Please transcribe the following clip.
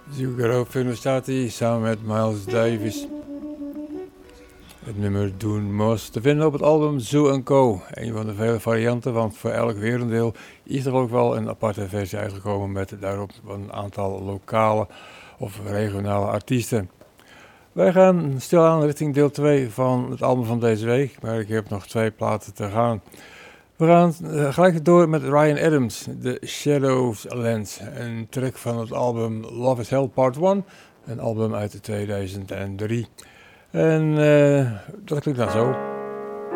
Zucchero Fino staat hij samen met Miles Davis. Het nummer Doen Mos te vinden op het album Zoo & Co. Een van de vele varianten, want voor elk werelddeel is er ook wel een aparte versie uitgekomen met daarop een aantal lokale of regionale artiesten. Wij gaan stilaan richting deel 2 van het album van deze week, maar ik heb nog 2 platen te gaan. We gaan gelijk door met Ryan Adams, The Shadowlands, een track van het album Love is Hell Part 1, een album uit 2003. En dat klinkt dan zo.